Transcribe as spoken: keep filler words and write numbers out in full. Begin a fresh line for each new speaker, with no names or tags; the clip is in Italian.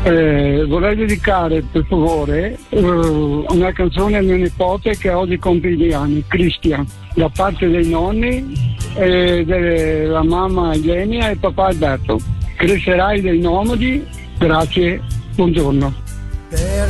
Eh, vorrei dedicare per favore eh, una canzone a mio nipote che oggi compie gli anni, Cristian, da parte dei nonni, eh, della mamma Elenia e papà Alberto. Crescerai dei nomadi, grazie, buongiorno.
Per